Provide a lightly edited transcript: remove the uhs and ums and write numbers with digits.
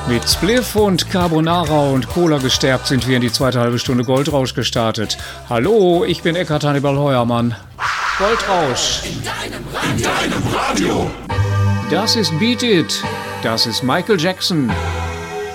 Mit Spliff und Carbonara und Cola gestärkt sind wir in die zweite halbe Stunde Goldrausch gestartet. Hallo, ich bin Eckhard Hannibal Heuermann. Goldrausch. In deinem Radio. Das ist Beat It. Das ist Michael Jackson.